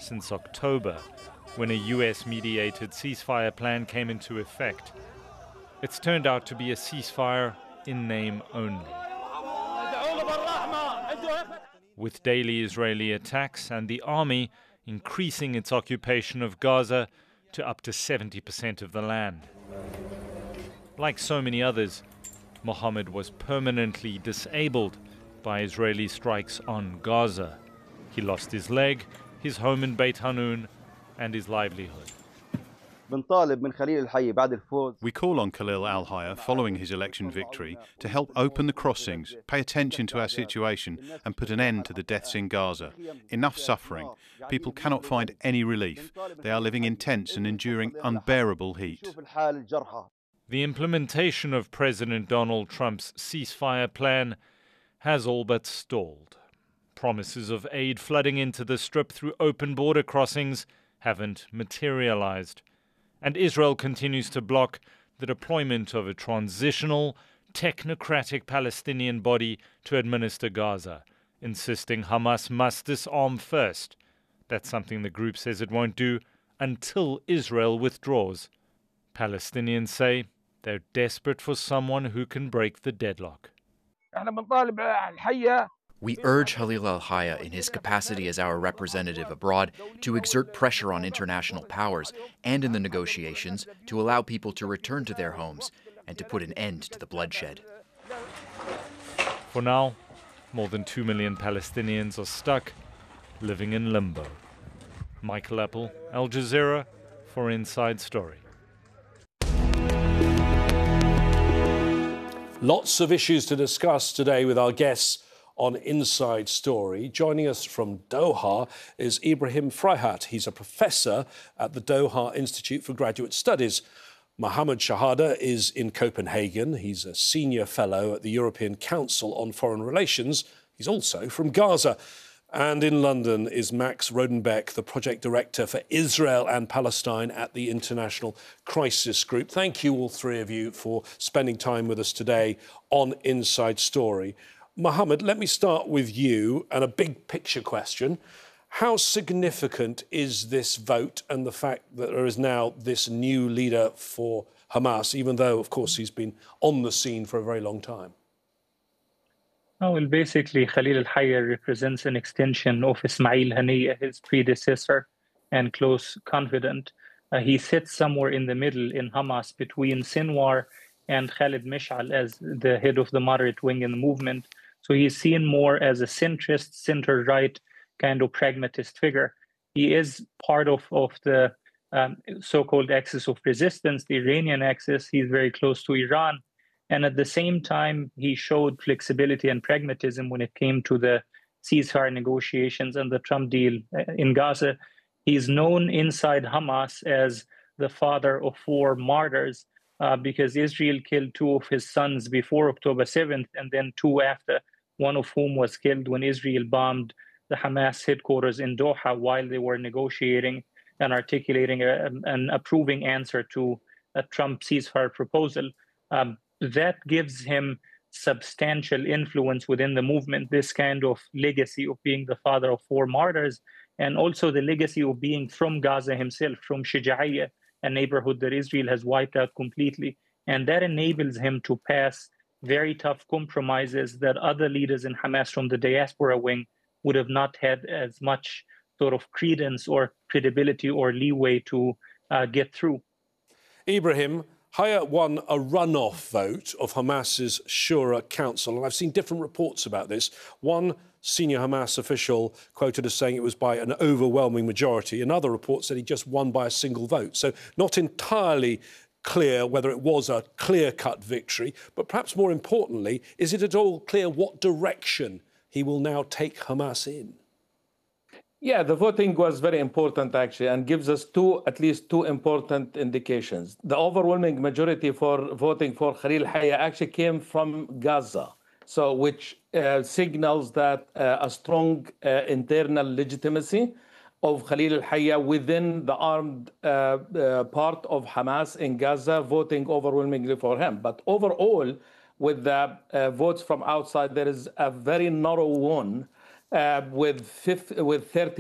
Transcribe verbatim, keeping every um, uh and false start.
since October, when a U S-mediated ceasefire plan came into effect. It's turned out to be a ceasefire in name only. With daily Israeli attacks and the army increasing its occupation of Gaza to up to seventy percent of the land. Like so many others, Mohammed was permanently disabled by Israeli strikes on Gaza. He lost his leg, his home in Beit Hanun, and his livelihood. We call on Khalil al-Hayya, following his election victory, to help open the crossings, pay attention to our situation and put an end to the deaths in Gaza. Enough suffering. People cannot find any relief. They are living in tents and enduring unbearable heat. The implementation of President Donald Trump's ceasefire plan has all but stalled. Promises of aid flooding into the Strip through open border crossings haven't materialized. And Israel continues to block the deployment of a transitional, technocratic Palestinian body to administer Gaza, insisting Hamas must disarm first. That's something the group says it won't do until Israel withdraws. Palestinians say they're desperate for someone who can break the deadlock. We urge Khalil al-Hayya in his capacity as our representative abroad to exert pressure on international powers and in the negotiations to allow people to return to their homes and to put an end to the bloodshed. For now, more than two million Palestinians are stuck, living in limbo. Michael Apple, Al Jazeera, for Inside Story. Lots of issues to discuss today with our guests on Inside Story. Joining us from Doha is Ibrahim Freihat. He's a professor at the Doha Institute for Graduate Studies. Mohammed Shahada is in Copenhagen. He's a senior fellow at the European Council on Foreign Relations. He's also from Gaza. And in London is Max Rodenbeck, the project director for Israel and Palestine at the International Crisis Group. Thank you, all three of you, for spending time with us today on Inside Story. Mohammed, let me start with you and a big picture question. How significant is this vote and the fact that there is now this new leader for Hamas, even though, of course, he's been on the scene for a very long time? Oh, well, basically, Khalil al-Hayya represents an extension of Ismail Haniyeh, his predecessor and close confidant. Uh, he sits somewhere in the middle in Hamas between Sinwar and Khalid Mish'al as the head of the moderate wing in the movement. So he's seen more as a centrist, center-right kind of pragmatist figure. He is part of, of the um, so-called axis of resistance, the Iranian axis. He's very close to Iran. And at the same time, he showed flexibility and pragmatism when it came to the ceasefire negotiations and the Trump deal in Gaza. He's known inside Hamas as the father of four martyrs uh, because Israel killed two of his sons before October seventh and then two after, one of whom was killed when Israel bombed the Hamas headquarters in Doha while they were negotiating and articulating a, an approving answer to a Trump ceasefire proposal. Um, that gives him substantial influence within the movement, this kind of legacy of being the father of four martyrs, and also the legacy of being from Gaza himself, from Shija'iyya, a neighborhood that Israel has wiped out completely. And that enables him to pass very tough compromises that other leaders in Hamas from the diaspora wing would have not had as much sort of credence or credibility or leeway to uh, get through. Ibrahim, Hayya won a runoff vote of Hamas's Shura Council, and I've seen different reports about this. One senior Hamas official quoted as saying it was by an overwhelming majority. Another report said he just won by a single vote. So not entirely clear whether it was a clear-cut victory, but perhaps more importantly, is it at all clear what direction he will now take Hamas in? Yeah, the voting was very important, actually, and gives us two, at least two important indications. The overwhelming majority for voting for Khalil Hayya actually came from Gaza, so which uh, signals that uh, a strong uh, internal legitimacy of Khalil Hayya within the armed uh, uh, part of Hamas in Gaza, voting overwhelmingly for him. But overall, with the uh, votes from outside, there is a very narrow one uh, with, with thirty